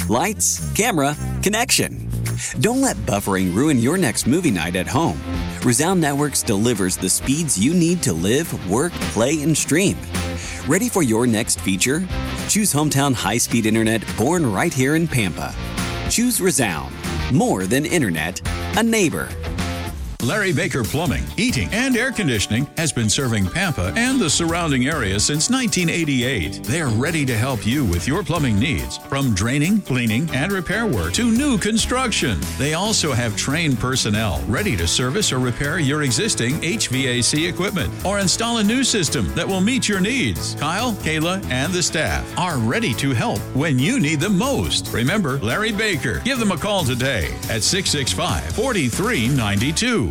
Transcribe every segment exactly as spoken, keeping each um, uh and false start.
Lights, camera, connection. Don't let buffering ruin your next movie night at home. Resound Networks delivers the speeds you need to live, work, play, and stream. Ready for your next feature? Choose hometown high-speed internet born right here in Pampa. Choose Resound. More than internet, a neighbor. Larry Baker Plumbing, Heating, and Air Conditioning has been serving Pampa and the surrounding area since nineteen eighty-eight. They're ready to help you with your plumbing needs, from draining, cleaning, and repair work to new construction. They also have trained personnel ready to service or repair your existing H V A C equipment or install a new system that will meet your needs. Kyle, Kayla, and the staff are ready to help when you need them most. Remember Larry Baker. Give them a call today at six six five, four three nine two.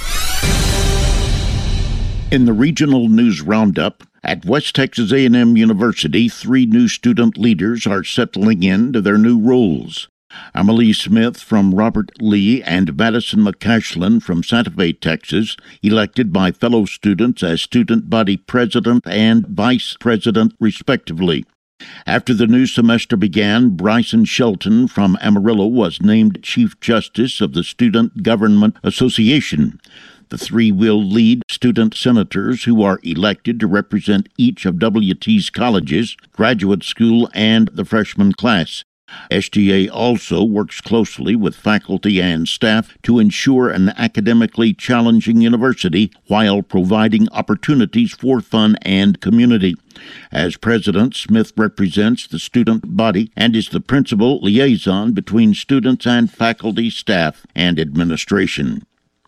In the Regional News Roundup, at West Texas A and M University, three new student leaders are settling into their new roles. Emily Smith from Robert Lee and Madison McCashlin from Santa Fe, Texas, elected by fellow students as student body president and vice president, respectively. After the new semester began, Bryson Shelton from Amarillo was named Chief Justice of the Student Government Association. The three will lead student senators who are elected to represent each of W T's colleges, graduate school, and the freshman class. S G A also works closely with faculty and staff to ensure an academically challenging university while providing opportunities for fun and community. As president, Smith represents the student body and is the principal liaison between students and faculty, staff, and administration.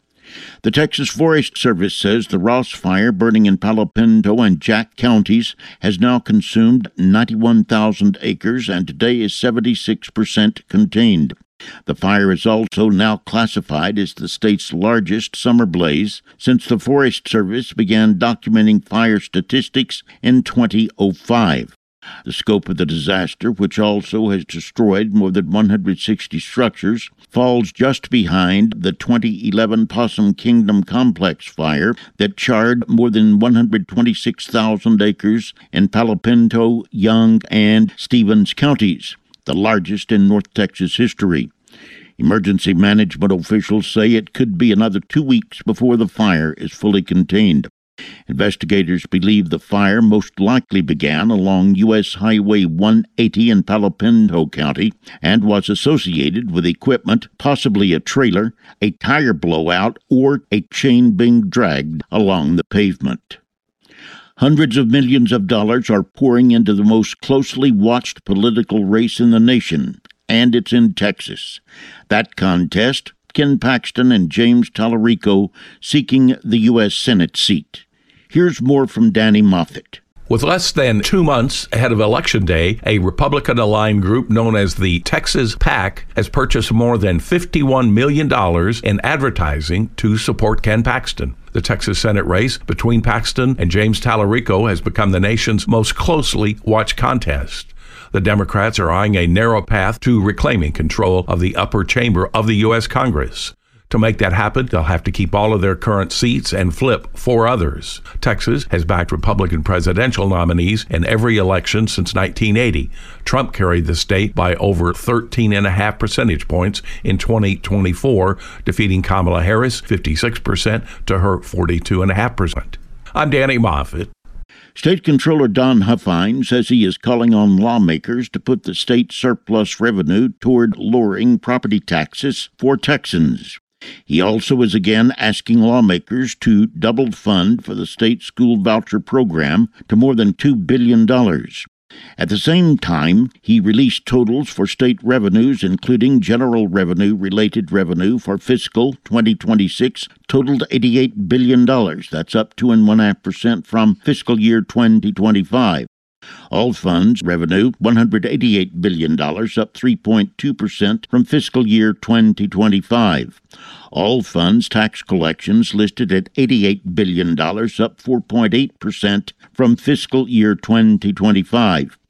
The Texas Forest Service says the Ross Fire burning in Palo Pinto and Jack counties has now consumed ninety-one thousand acres and today is seventy-six percent contained. The fire is also now classified as the state's largest summer blaze since the Forest Service began documenting fire statistics in two thousand five. The scope of the disaster, which also has destroyed more than one hundred sixty structures, falls just behind the twenty eleven Possum Kingdom Complex fire that charred more than one hundred twenty-six thousand acres in Palo Pinto, Young, and Stevens counties, the largest in North Texas history. Emergency management officials say it could be another two weeks before the fire is fully contained. Investigators believe the fire most likely began along U S Highway one eighty in Palo Pinto County and was associated with equipment, possibly a trailer, a tire blowout, or a chain being dragged along the pavement. Hundreds of millions of dollars are pouring into the most closely watched political race in the nation, and it's in Texas. That contest, Ken Paxton and James Tallarico seeking the U S Senate seat. Here's more from Danny Moffett. With less than two months ahead of Election Day, a Republican-aligned group known as the Texas PAC has purchased more than fifty-one million dollars in advertising to support Ken Paxton. The Texas Senate race between Paxton and James Tallarico has become the nation's most closely watched contest. The Democrats are eyeing a narrow path to reclaiming control of the upper chamber of the U S Congress. To make that happen, they'll have to keep all of their current seats and flip four others. Texas has backed Republican presidential nominees in every election since nineteen eighty. Trump carried the state by over thirteen and a half percentage points in twenty twenty-four, defeating Kamala Harris fifty-six percent to her forty-two and a half percent. I'm Danny Moffett. State Controller Don Huffine says he is calling on lawmakers to put the state surplus revenue toward lowering property taxes for Texans. He also is again asking lawmakers to double fund for the state school voucher program to more than two billion dollars. At the same time, he released totals for state revenues, including general revenue-related revenue for fiscal twenty twenty-six, totaled eighty-eight billion dollars. That's up two point one five percent from fiscal year twenty twenty-five. All funds revenue, one hundred eighty-eight billion dollars, up three point two percent from fiscal year twenty twenty-five. All funds tax collections listed at eighty-eight billion dollars, up four point eight percent from fiscal year twenty twenty-five.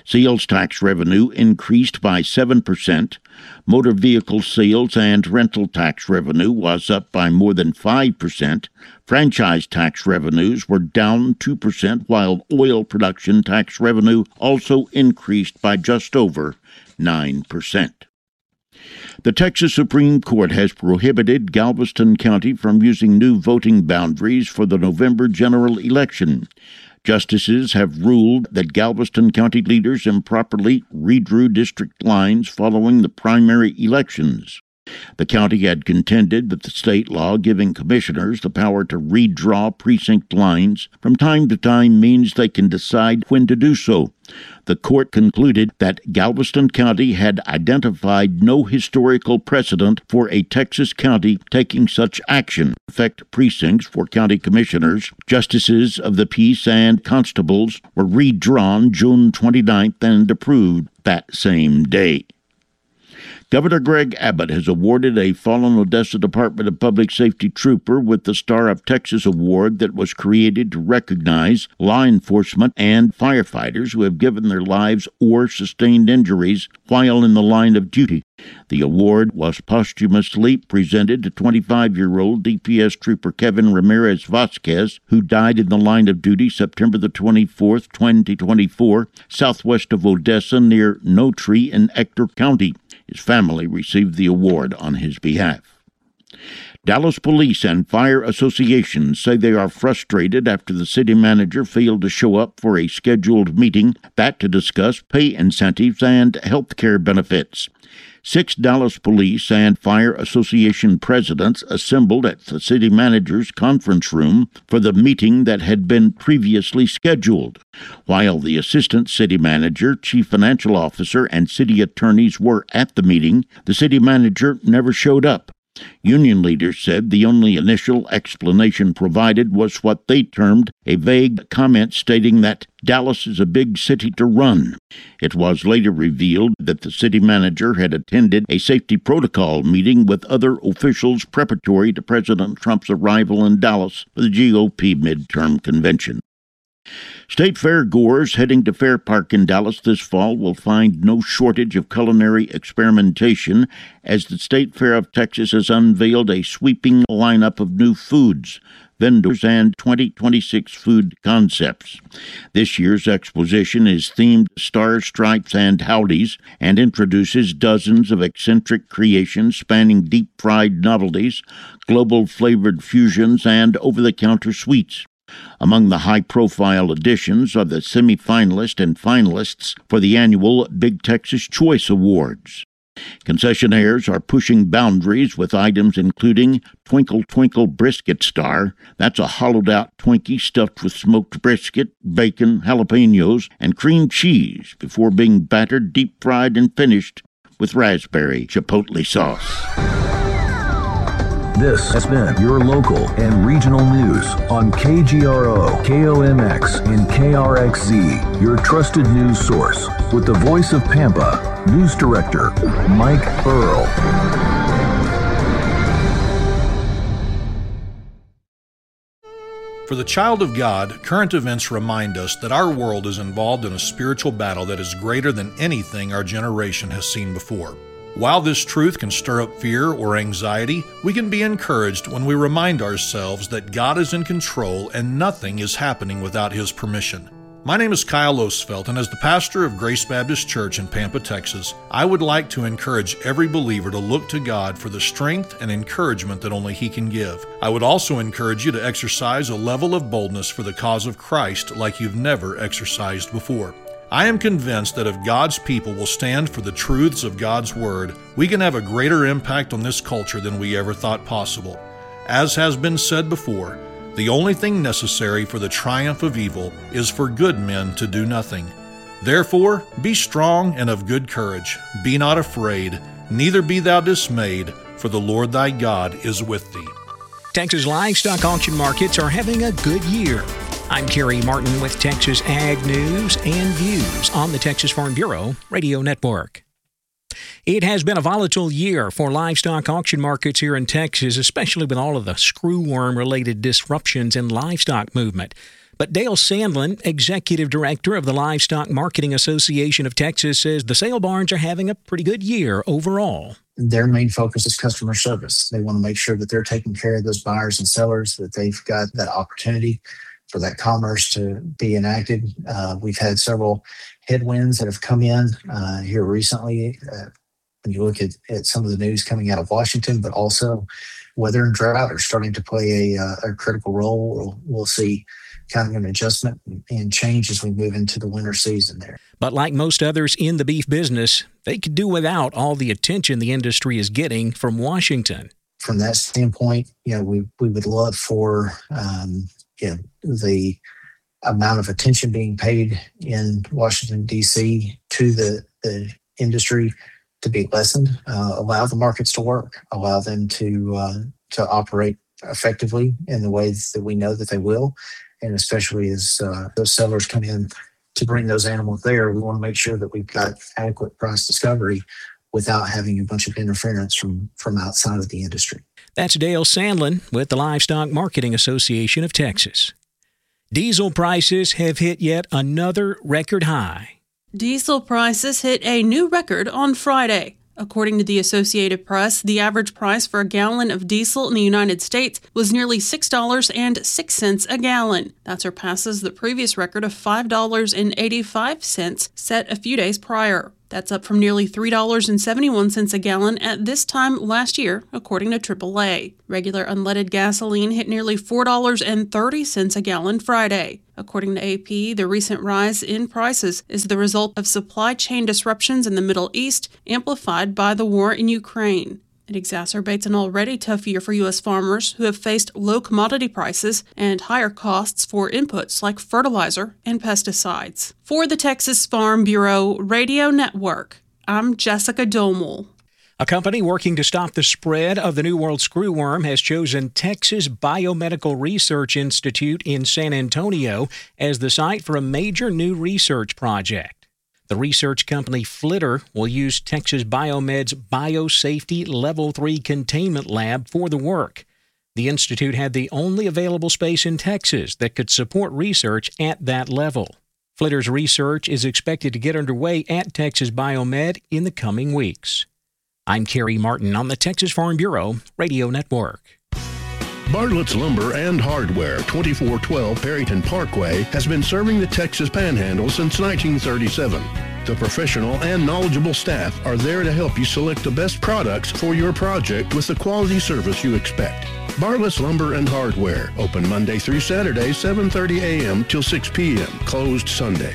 Sales tax revenue increased by seven percent. Motor vehicle sales and rental tax revenue was up by more than five percent. Franchise tax revenues were down two percent, while oil production tax revenue also increased by just over nine percent. The Texas Supreme Court has prohibited Galveston County from using new voting boundaries for the November general election. Justices have ruled that Galveston County leaders improperly redrew district lines following the primary elections. The county had contended that the state law giving commissioners the power to redraw precinct lines from time to time means they can decide when to do so. The court concluded that Galveston County had identified no historical precedent for a Texas county taking such action. Affect precincts for county commissioners, justices of the peace, and constables were redrawn June twenty-ninth and approved that same day. Governor Greg Abbott has awarded a fallen Odessa Department of Public Safety trooper with the Star of Texas Award that was created to recognize law enforcement and firefighters who have given their lives or sustained injuries while in the line of duty. The award was posthumously presented to twenty-five-year-old D P S Trooper Kevin Ramirez Vasquez, who died in the line of duty September the twenty-fourth, twenty twenty-four, southwest of Odessa near No Tree in Ector County. His family received the award on his behalf. Dallas Police and Fire Associations say they are frustrated after the city manager failed to show up for a scheduled meeting that to discuss pay incentives and health care benefits. Six Dallas Police and Fire Association presidents assembled at the city manager's conference room for the meeting that had been previously scheduled. While the assistant city manager, chief financial officer, and city attorneys were at the meeting, the city manager never showed up. Union leaders said the only initial explanation provided was what they termed a vague comment stating that Dallas is a big city to run. It was later revealed that the city manager had attended a safety protocol meeting with other officials preparatory to President Trump's arrival in Dallas for the G O P midterm convention. State Fair goers heading to Fair Park in Dallas this fall will find no shortage of culinary experimentation as the State Fair of Texas has unveiled a sweeping lineup of new foods, vendors, and twenty twenty-six food concepts. This year's exposition is themed Stars, Stripes, and Howdies and introduces dozens of eccentric creations spanning deep-fried novelties, global flavored fusions, and over-the-counter sweets. Among the high-profile additions are the semi-finalists and finalists for the annual Big Texas Choice Awards. Concessionaires are pushing boundaries with items including Twinkle Twinkle Brisket Star. That's a hollowed-out Twinkie stuffed with smoked brisket, bacon, jalapenos, and cream cheese before being battered, deep-fried, and finished with raspberry chipotle sauce. This has been your local and regional news on K G R O, K O M X, and K R X Z, your trusted news source. With the voice of Pampa, News Director Mike Earl. For the child of God, current events remind us that our world is involved in a spiritual battle that is greater than anything our generation has seen before. While this truth can stir up fear or anxiety, we can be encouraged when we remind ourselves that God is in control and nothing is happening without His permission. My name is Kyle Osfeld, and as the pastor of Grace Baptist Church in Pampa, Texas, I would like to encourage every believer to look to God for the strength and encouragement that only He can give. I would also encourage you to exercise a level of boldness for the cause of Christ like you've never exercised before. I am convinced that if God's people will stand for the truths of God's Word, we can have a greater impact on this culture than we ever thought possible. As has been said before, the only thing necessary for the triumph of evil is for good men to do nothing. Therefore, be strong and of good courage. Be not afraid, neither be thou dismayed, for the Lord thy God is with thee. Texas livestock auction markets are having a good year. I'm Kerry Martin with Texas Ag News and Views on the Texas Farm Bureau Radio Network. It has been a volatile year for livestock auction markets here in Texas, especially with all of the screwworm-related disruptions in livestock movement. But Dale Sandlin, Executive Director of the Livestock Marketing Association of Texas, says the sale barns are having a pretty good year overall. Their main focus is customer service. They want to make sure that they're taking care of those buyers and sellers, that they've got that opportunity for that commerce to be enacted. Uh, we've had several headwinds that have come in uh, here recently. Uh, when you look at, at some of the news coming out of Washington, but also weather and drought are starting to play a, a critical role. We'll, we'll see kind of an adjustment and change as we move into the winter season there. But like most others in the beef business, they could do without all the attention the industry is getting from Washington. From that standpoint, you know, we we would love for um, you know, the amount of attention being paid in Washington, D C to the, the industry to be lessened, uh, allow the markets to work, allow them to uh, to operate effectively in the ways that we know that they will. And especially as uh, those sellers come in to bring those animals there, we want to make sure that we've got adequate price discovery without having a bunch of interference from, from outside of the industry. That's Dale Sandlin with the Livestock Marketing Association of Texas. Diesel prices have hit yet another record high. Diesel prices hit a new record on Friday. According to the Associated Press, the average price for a gallon of diesel in the United States was nearly six dollars and six cents a gallon. That surpasses the previous record of five dollars and eighty-five cents set a few days prior. That's up from nearly three dollars and seventy-one cents a gallon at this time last year, according to triple A. Regular unleaded gasoline hit nearly four dollars and thirty cents a gallon Friday. According to A P, the recent rise in prices is the result of supply chain disruptions in the Middle East, amplified by the war in Ukraine. It exacerbates an already tough year for U S farmers who have faced low commodity prices and higher costs for inputs like fertilizer and pesticides. For the Texas Farm Bureau Radio Network, I'm Jessica Domel. A company working to stop the spread of the New World screwworm has chosen Texas Biomedical Research Institute in San Antonio as the site for a major new research project. The research company Flitter will use Texas Biomed's Biosafety Level three Containment Lab for the work. The institute had the only available space in Texas that could support research at that level. Flitter's research is expected to get underway at Texas Biomed in the coming weeks. I'm Kerry Martin on the Texas Farm Bureau Radio Network. Bartlett's Lumber and Hardware, twenty-four twelve Perryton Parkway, has been serving the Texas Panhandle since nineteen thirty-seven. The professional and knowledgeable staff are there to help you select the best products for your project with the quality service you expect. Bartlett's Lumber and Hardware, open Monday through Saturday, seven thirty a.m. till six p.m., closed Sunday.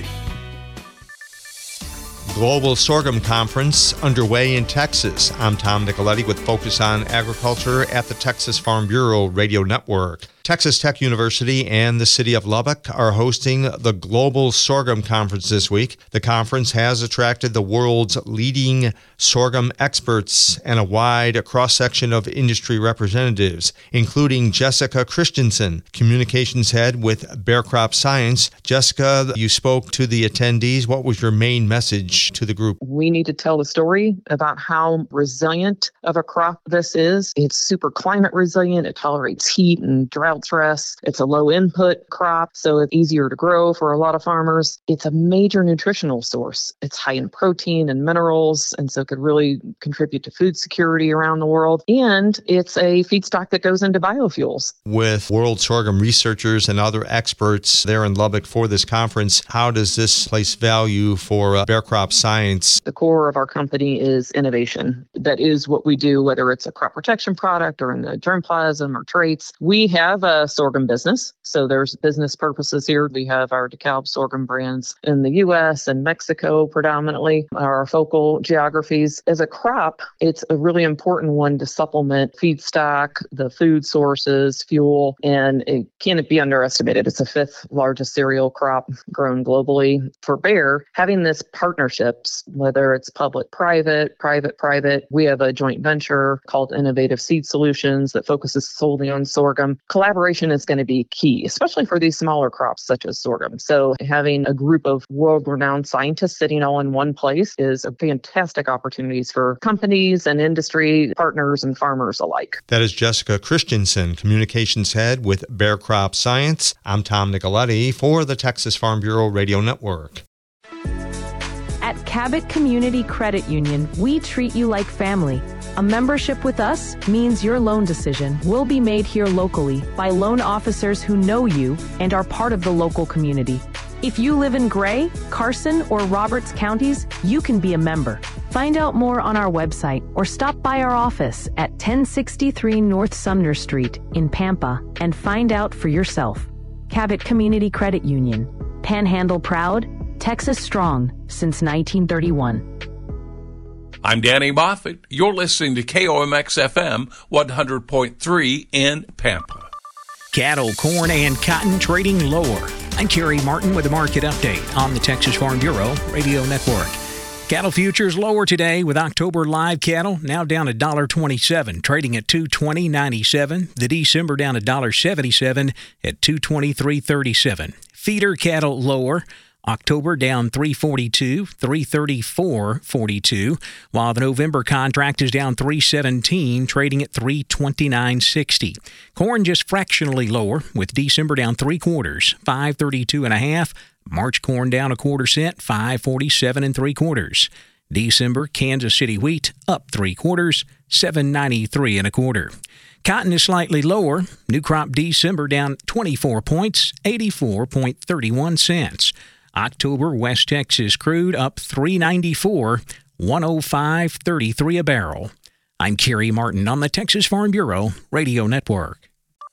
Global Sorghum Conference underway in Texas. I'm Tom Nicoletti with Focus on Agriculture at the Texas Farm Bureau Radio Network. Texas Tech University and the city of Lubbock are hosting the Global Sorghum Conference this week. The conference has attracted the world's leading sorghum experts and a wide cross-section of industry representatives, including Jessica Christensen, communications head with Bear Crop Science. Jessica, you spoke to the attendees. What was your main message to the group? We need to tell the story about how resilient of a crop this is. It's super climate resilient. It tolerates heat and drought stress. It's a low input crop, so it's easier to grow for a lot of farmers. It's a major nutritional source. It's high in protein and minerals, and so it could really contribute to food security around the world. And it's a feedstock that goes into biofuels. With world sorghum researchers and other experts there in Lubbock for this conference, how does this place value for uh, Bear Crop Science? The core of our company is innovation. That is what we do, whether it's a crop protection product or in the germplasm or traits. We have a sorghum business, so there's business purposes here. We have our DeKalb sorghum brands in the U S and Mexico predominantly, our focal geographies. As a crop, it's a really important one to supplement feedstock, the food sources, fuel, and it can't be underestimated. It's the fifth largest cereal crop grown globally. For Bayer, having this partnerships, whether it's public-private, private-private, we have a joint venture called Innovative Seed Solutions that focuses solely on sorghum. Collaboration is going to be key. key, especially for these smaller crops such as sorghum. So having a group of world-renowned scientists sitting all in one place is a fantastic opportunities for companies and industry partners and farmers alike. That is Jessica Christensen, Communications Head with Bear Crop Science. I'm Tom Nicoletti for the Texas Farm Bureau Radio Network. At Cabot Community Credit Union, we treat you like family. A membership with us means your loan decision will be made here locally by loan officers who know you and are part of the local community. If you live in Gray, Carson, or Roberts counties, you can be a member. Find out more on our website or stop by our office at ten sixty-three North Sumner Street in Pampa and find out for yourself. Cabot Community Credit Union. Panhandle proud, Texas strong since nineteen thirty-one. I'm Danny Moffett. You're listening to K O M X F M one hundred point three in Pampa. Cattle, corn, and cotton trading lower. I'm Kerry Martin with a market update on the Texas Farm Bureau Radio Network. Cattle futures lower today with October live cattle now down one dollar twenty-seven, trading at two twenty ninety-seven. The December down one dollar seventy-seven at two twenty-three thirty-seven. Feeder cattle lower. October down three forty-two, three thirty-four forty-two, while the November contract is down three seventeen, trading at three twenty-nine sixty. Corn just fractionally lower, with December down three quarters, five thirty-two and a half. March corn down a quarter cent, five forty-seven and three quarters. December Kansas City wheat up three quarters, seven ninety-three and a quarter. Cotton is slightly lower. New crop December down twenty-four points, eighty-four thirty-one cents. October West Texas crude up three ninety-four, one oh five thirty-three a barrel. I'm Kerry Martin on the Texas Farm Bureau Radio Network.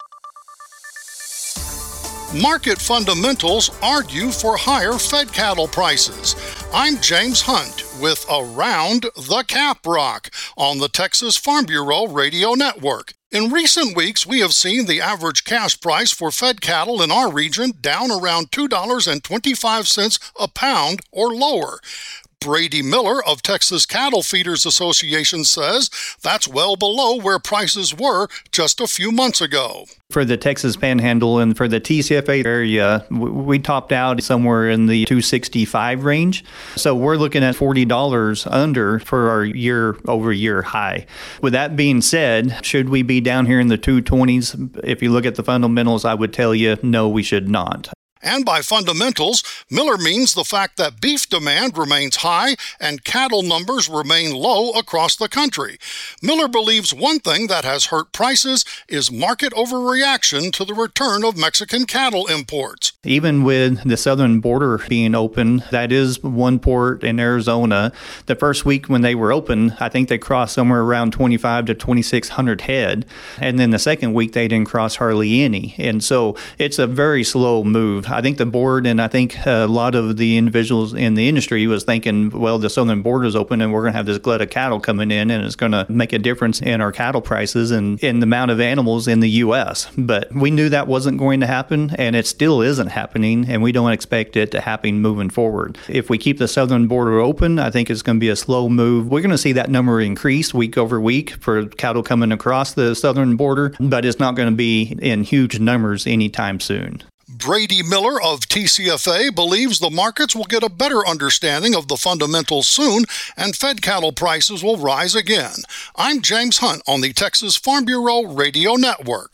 Market fundamentals argue for higher fed cattle prices. I'm James Hunt with Around the Cap Rock on the Texas Farm Bureau Radio Network. In recent weeks, we have seen the average cash price for fed cattle in our region down around two dollars and twenty-five cents a pound or lower. Brady Miller of Texas Cattle Feeders Association says that's well below where prices were just a few months ago. For the Texas Panhandle and for the T C F A area, we topped out somewhere in the two sixty-five range. So we're looking at forty dollars under for our year-over-year high. With that being said, should we be down here in the two twenties? If you look at the fundamentals, I would tell you, no, we should not. And by fundamentals, Miller means the fact that beef demand remains high and cattle numbers remain low across the country. Miller believes one thing that has hurt prices is market overreaction to the return of Mexican cattle imports. Even with the southern border being open, that is one port in Arizona. The first week when they were open, I think they crossed somewhere around twenty-five to twenty-six hundred head. And then the second week, they didn't cross hardly any. And so it's a very slow move. I think the board and I think a lot of the individuals in the industry was thinking, well, the southern border is open and we're going to have this glut of cattle coming in and it's going to make a difference in our cattle prices and in the amount of animals in the U S. But we knew that wasn't going to happen and it still isn't happening and we don't expect it to happen moving forward. If we keep the southern border open, I think it's going to be a slow move. We're going to see that number increase week over week for cattle coming across the southern border, but it's not going to be in huge numbers anytime soon. Brady Miller of T C F A believes the markets will get a better understanding of the fundamentals soon and fed cattle prices will rise again. I'm James Hunt on the Texas Farm Bureau Radio Network.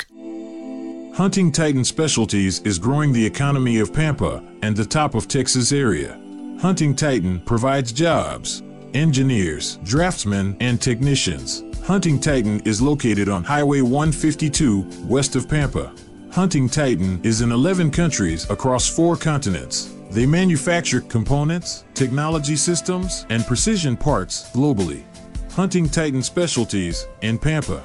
Hunting Titan Specialties is growing the economy of Pampa and the top of Texas area. Hunting Titan provides jobs, engineers, draftsmen, and technicians. Hunting Titan is located on Highway one fifty-two west of Pampa. Hunting Titan is in eleven countries across four continents. They manufacture components, technology systems, and precision parts globally. Hunting Titan Specialties in Pampa.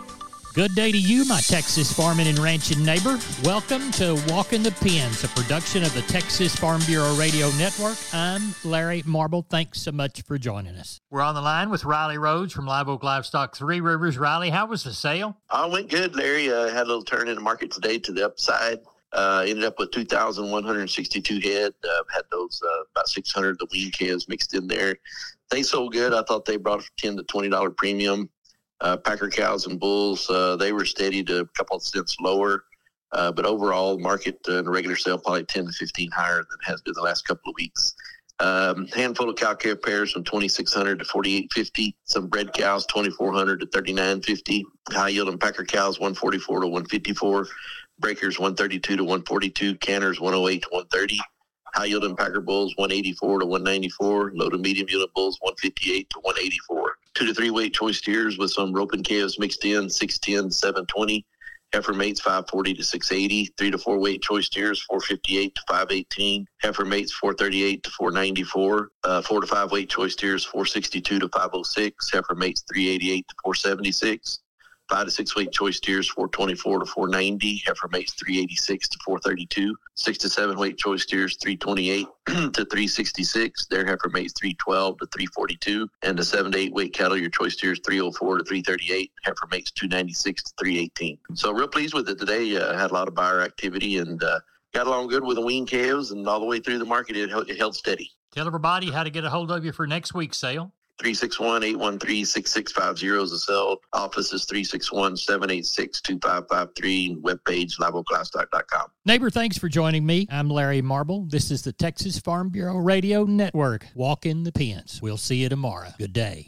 Good day to you, my Texas farming and ranching neighbor. Welcome to Walking the Pens, a production of the Texas Farm Bureau Radio Network. I'm Larry Marble. Thanks so much for joining us. We're on the line with Riley Rhodes from Live Oak Livestock Three Rivers. Riley, how was the sale? Uh, went good, Larry. Uh, had a little turn in the market today to the upside. Uh, ended up with two thousand one hundred sixty-two head. Uh, had those uh, about six hundred the wean calves mixed in there. They sold good. I thought they brought a ten to twenty dollars premium. Uh, Packer cows and bulls, uh, they were steady to a couple of cents lower. Uh, but overall, market uh, in the regular sale probably ten to fifteen higher than it has been the last couple of weeks. Um, handful of cow calf pairs from twenty-six hundred to forty-eight fifty. Some bred cows twenty-four hundred to thirty-nine fifty. High yield and packer cows one forty-four to one fifty-four. Breakers one thirty-two to one forty-two. Canners one oh eight to one thirty. High yield and packer bulls one eighty-four to one ninety-four. Low to medium unit bulls one fifty-eight to one eighty-four. Two to three weight choice steers with some rope and calves mixed in six ten, seven twenty. Heifer mates five forty to six eighty. Three to four weight choice steers four fifty-eight to five eighteen. Heifer mates four thirty-eight to four ninety-four. Uh, four to five weight choice steers four sixty-two to five oh six. Heifer mates three eighty-eight to four seventy-six. Five to six weight choice steers four twenty-four to four ninety. Heifer mates three eighty-six to four thirty-two. Six to seven weight choice steers three twenty-eight to three sixty-six. Their heifer mates three twelve to three forty-two. And the seven to eight weight cattle, your choice steers three oh four to three thirty-eight. Heifer mates two ninety-six to three eighteen. So real pleased with it today. Uh, had a lot of buyer activity and uh, got along good with the wean calves, and all the way through the market it, it held steady. Tell everybody how to get a hold of you for next week's sale. three six one, eight one three, six six five zero is the cell. Office is three six one, seven eight six, two five five three. Webpage, live oak livestock dot com. Neighbor, thanks for joining me. I'm Larry Marble. This is the Texas Farm Bureau Radio Network. Walk in the pens. We'll see you tomorrow. Good day.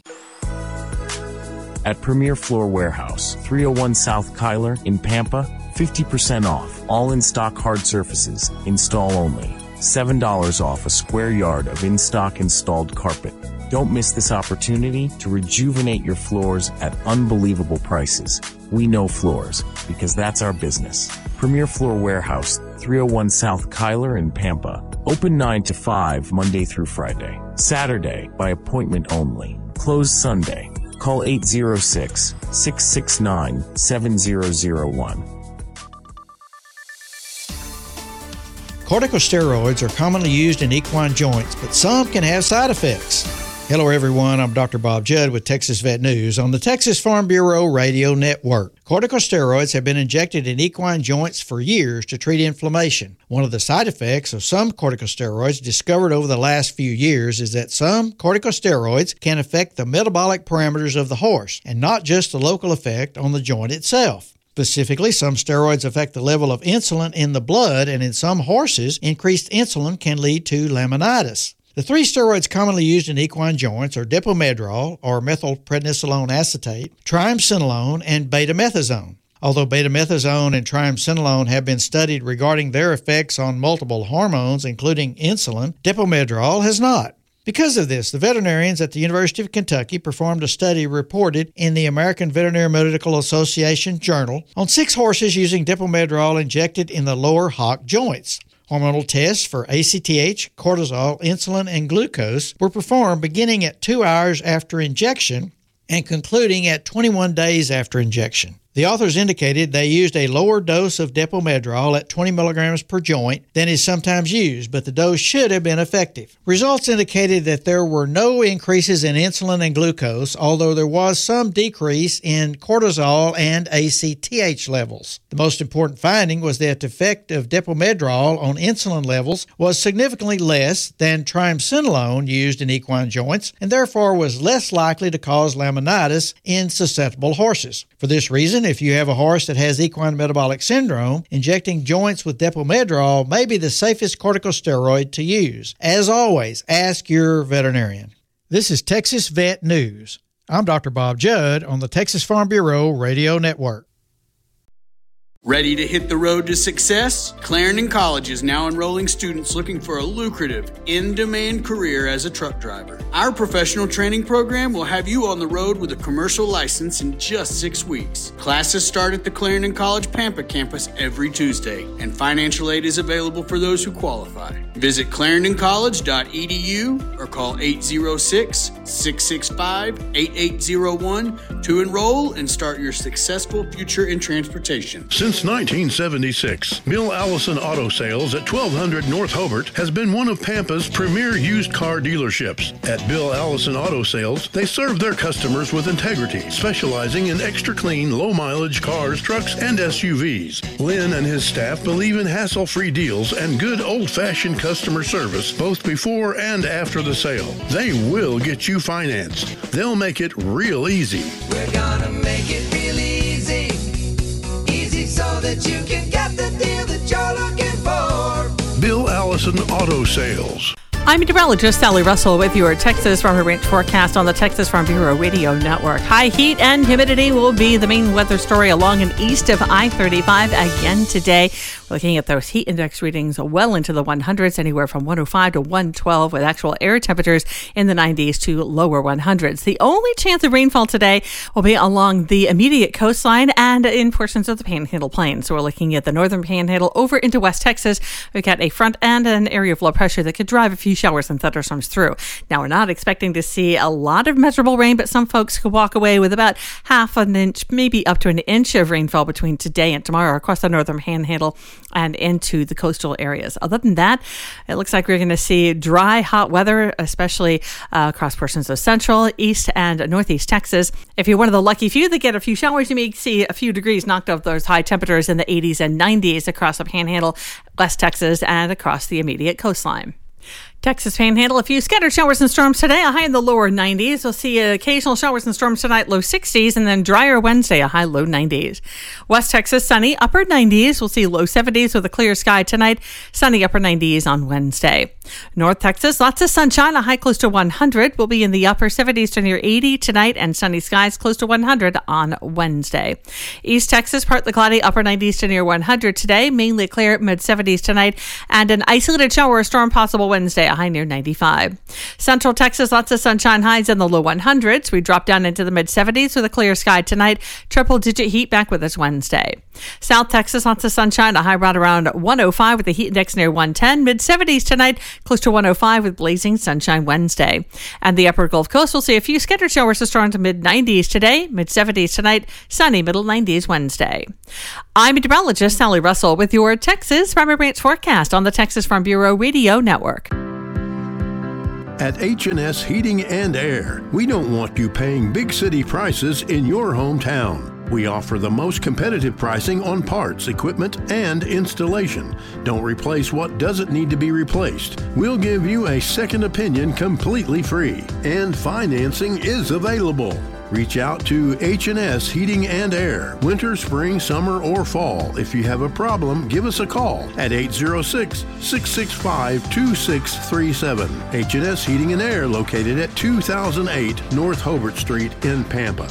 At Premier Floor Warehouse, three oh one South Kyler in Pampa, fifty percent off. All in-stock hard surfaces. Install only. seven dollars off a square yard of in-stock installed carpet. Don't miss this opportunity to rejuvenate your floors at unbelievable prices. We know floors, because that's our business. Premier Floor Warehouse, three oh one South Kyler in Pampa. Open nine to five Monday through Friday. Saturday, by appointment only. Closed Sunday. Call eight oh six, six six nine, seven oh oh one. Corticosteroids are commonly used in equine joints, but some can have side effects. Hello, everyone. I'm Doctor Bob Judd with Texas Vet News on the Texas Farm Bureau Radio Network. Corticosteroids have been injected in equine joints for years to treat inflammation. One of the side effects of some corticosteroids discovered over the last few years is that some corticosteroids can affect the metabolic parameters of the horse and not just the local effect on the joint itself. Specifically, some steroids affect the level of insulin in the blood, and in some horses, increased insulin can lead to laminitis. The three steroids commonly used in equine joints are dipomedrol, or methylprednisolone acetate, triamcinolone, and betamethasone. Although betamethasone and triamcinolone have been studied regarding their effects on multiple hormones, including insulin, dipomedrol has not. Because of this, the veterinarians at the University of Kentucky performed a study reported in the American Veterinary Medical Association Journal on six horses using dipomedrol injected in the lower hock joints. Hormonal tests for A C T H, cortisol, insulin, and glucose were performed beginning at two hours after injection and concluding at twenty-one days after injection. The authors indicated they used a lower dose of dipomedrol at twenty milligrams per joint than is sometimes used, but the dose should have been effective. Results indicated that there were no increases in insulin and glucose, although there was some decrease in cortisol and A C T H levels. The most important finding was that the effect of dipomedrol on insulin levels was significantly less than triamcinolone used in equine joints, and therefore was less likely to cause laminitis in susceptible horses. For this reason, if you have a horse that has equine metabolic syndrome, injecting joints with dipomedrol may be the safest corticosteroid to use. As always, ask your veterinarian. This is Texas Vet News. I'm Doctor Bob Judd on the Texas Farm Bureau Radio Network. Ready to hit the road to success? Clarendon College is now enrolling students looking for a lucrative, in-demand career as a truck driver. Our professional training program will have you on the road with a commercial license in just six weeks. Classes start at the Clarendon College Pampa campus every Tuesday, and financial aid is available for those who qualify. Visit clarendon college dot e d u or call eight oh six, six six five, eight eight oh one to enroll and start your successful future in transportation. Since nineteen seventy-six, Bill Allison Auto Sales at twelve hundred North Hobart has been one of Pampa's premier used car dealerships. At Bill Allison Auto Sales, they serve their customers with integrity, specializing in extra clean, low-mileage cars, trucks, and S U Vs. Lynn and his staff believe in hassle-free deals and good old-fashioned customer service both before and after the sale. They will get you financed. They'll make it real easy. We're gonna make it real easy. Easy so so that you can get the deal that you're looking for. Bill Allison Auto Sales. I'm meteorologist Sally Russell with your Texas Farm and Ranch forecast on the Texas Farm Bureau Radio Network. High heat and humidity will be the main weather story along and east of I thirty-five again today. We're looking at those heat index readings well into the hundreds, anywhere from one oh five to one twelve, with actual air temperatures in the nineties to lower hundreds. The only chance of rainfall today will be along the immediate coastline and in portions of the Panhandle Plain. So we're looking at the northern Panhandle over into West Texas. We've got a front and an area of low pressure that could drive a few showers and thunderstorms through. Now, we're not expecting to see a lot of measurable rain, but some folks could walk away with about half an inch, maybe up to an inch of rainfall between today and tomorrow across the northern Panhandle and into the coastal areas. Other than that, it looks like we're going to see dry, hot weather, especially uh, across portions of central, east, and northeast Texas. If you're one of the lucky few that get a few showers, you may see a few degrees knocked off those high temperatures in the eighties and nineties across the Panhandle, West Texas, and across the immediate coastline. Texas Panhandle, a few scattered showers and storms today, a high in the lower nineties. We'll see occasional showers and storms tonight, low sixties, and then drier Wednesday, a high low nineties. West Texas, sunny, upper nineties. We'll see low seventies with a clear sky tonight, sunny upper nineties on Wednesday. North Texas, lots of sunshine, a high close to one hundred. We'll be in the upper seventies to near eighty tonight, and sunny skies close to one hundred on Wednesday. East Texas, partly cloudy, upper nineties to near one hundred today, mainly clear, mid seventies tonight, and an isolated shower or storm possible Wednesday, a high near ninety-five. Central Texas, lots of sunshine, highs in the low hundreds. We drop down into the mid seventies with a clear sky tonight. Triple digit heat back with us Wednesday. South Texas, lots of sunshine, a high right around one oh five with the heat index near one ten. Mid seventies tonight, close to one oh five with blazing sunshine Wednesday. And the upper Gulf Coast will see a few scattered showers to strong to mid nineties today, mid seventies tonight, sunny middle nineties Wednesday. I'm meteorologist Sally Russell with your Texas Farm and Ranch forecast on the Texas Farm Bureau Radio Network. At H and S Heating and Air, we don't want you paying big city prices in your hometown. We offer the most competitive pricing on parts, equipment, and installation. Don't replace what doesn't need to be replaced. We'll give you a second opinion completely free, and financing is available. Reach out to H and S Heating and Air, winter, spring, summer, or fall. If you have a problem, give us a call at eight oh six, six six five, two six three seven. H and S Heating and Air, located at two thousand eight North Hobart Street in Pampa.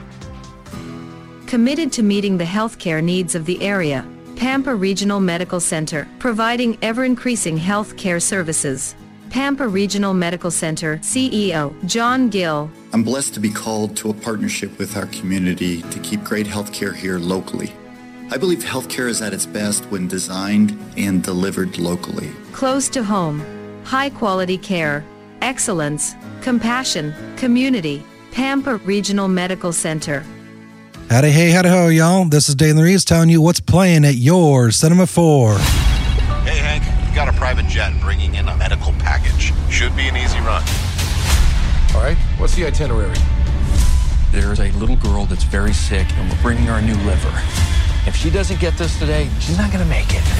Committed to meeting the healthcare needs of the area, Pampa Regional Medical Center, providing ever-increasing healthcare services. Pampa Regional Medical Center C E O John Gill. I'm blessed to be called to a partnership with our community to keep great healthcare here locally. I believe healthcare is at its best when designed and delivered locally. Close to home, high-quality care, excellence, compassion, community. Pampa Regional Medical Center. Howdy, hey, howdy, ho, y'all. This is Dane Reeves telling you what's playing at your Cinema four. Hey, Hank, we got a private jet bringing in a medical package. Should be an easy run. All right, what's the itinerary? There's a little girl that's very sick, and we're bringing her a new liver. If she doesn't get this today, she's not going to make it.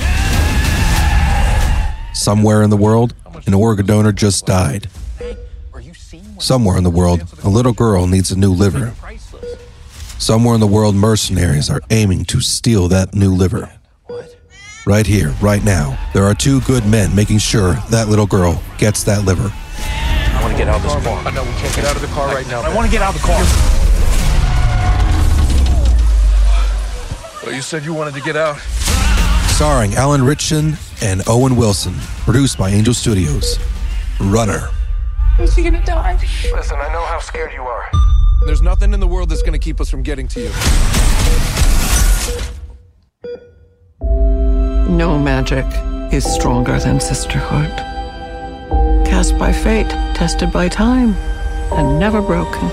Somewhere in the world, an organ donor just died. Somewhere in the world, a little girl needs a new liver. Somewhere in the world, mercenaries are aiming to steal that new liver. Right here, right now, there are two good men making sure that little girl gets that liver. I want to get out of this car. No, we can't get out of the car right now. I want to get out of the car. Well, you said you wanted to get out. Starring Alan Ritchson and Owen Wilson. Produced by Angel Studios. Runner. Is he gonna die? Listen, I know how scared you are. There's nothing in the world that's going to keep us from getting to you. No magic is stronger than sisterhood. Cast by fate, tested by time, and never broken.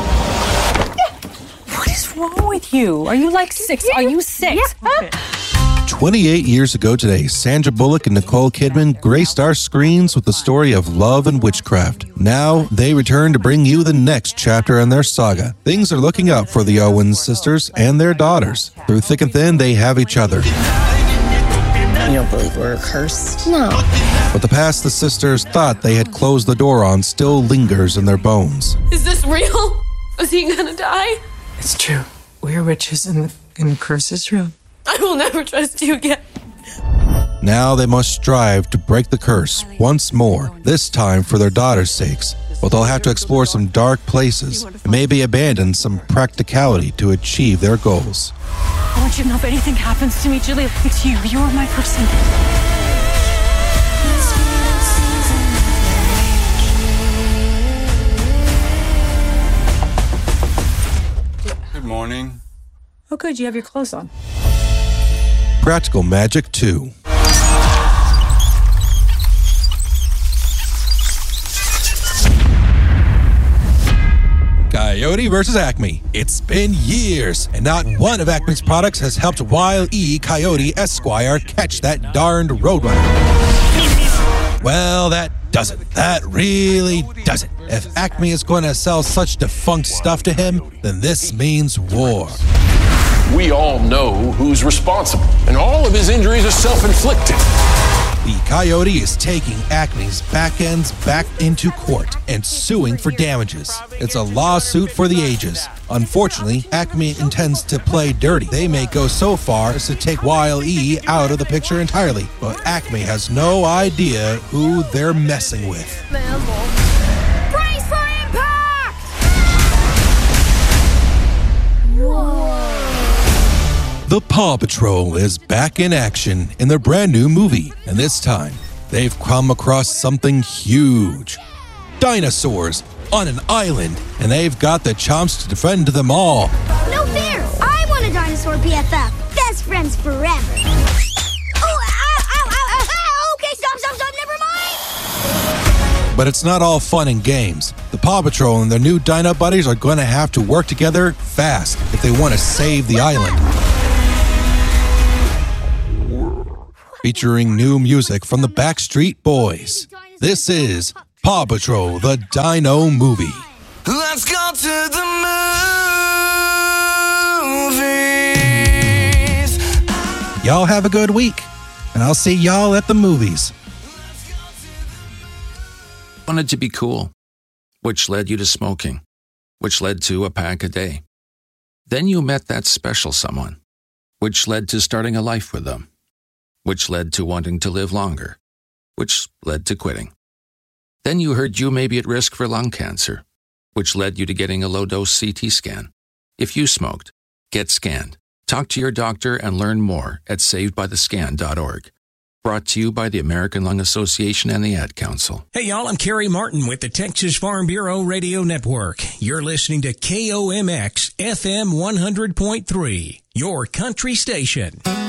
What is wrong with you? Are you like six? Are you six? Yeah. twenty-eight years ago today, Sandra Bullock and Nicole Kidman graced our screens with the story of love and witchcraft. Now, they return to bring you the next chapter in their saga. Things are looking up for the Owens sisters and their daughters. Through thick and thin, they have each other. You don't believe we're cursed? No. But the past the sisters thought they had closed the door on still lingers in their bones. Is this real? Is he gonna die? It's true. We're witches and the, and the curse is real. I will never trust you again. Now they must strive to break the curse once more, this time for their daughters' sakes. But they'll have to explore some dark places and maybe abandon some practicality to achieve their goals. I want you to know if anything happens to me, Julie, it's you. You are my person. Good morning. Oh, good. You have your clothes on. Practical Magic two. Coyote versus Acme. It's been years, and not one of Acme's products has helped Wile E. Coyote Esquire catch that darned Roadrunner. Well, that doesn't. That really doesn't. If Acme is going to sell such defunct stuff to him, then this means war. We all know who's responsible, and all of his injuries are self-inflicted. The Coyote is taking Acme's back ends back into court and suing for damages. It's a lawsuit for the ages. Unfortunately, Acme intends to play dirty. They may go so far as to take Wile E out of the picture entirely, but Acme has no idea who they're messing with. Brace for impact! Whoa. The Paw Patrol is back in action in their brand new movie, and this time, they've come across something huge. Dinosaurs on an island, and they've got the chomps to defend them all. No fear! I want a dinosaur B F F. Best friends forever. Oh, ow, ow, ow, ow. Okay, stop, stop, stop, never mind. But it's not all fun and games. The Paw Patrol and their new dino buddies are going to have to work together fast if they want to save the island. Featuring new music from the Backstreet Boys. This is Paw Patrol, the Dino Movie. Let's go to the movies. Y'all have a good week, and I'll see y'all at the movies. Wanted to be cool, which led you to smoking, which led to a pack a day. Then you met that special someone, which led to starting a life with them, which led to wanting to live longer, which led to quitting. Then you heard you may be at risk for lung cancer, which led you to getting a low-dose C T scan. If you smoked, get scanned. Talk to your doctor and learn more at saved by the scan dot org. Brought to you by the American Lung Association and the Ad Council. Hey, y'all, I'm Kerry Martin with the Texas Farm Bureau Radio Network. You're listening to K O M X F M one hundred point three, your country station.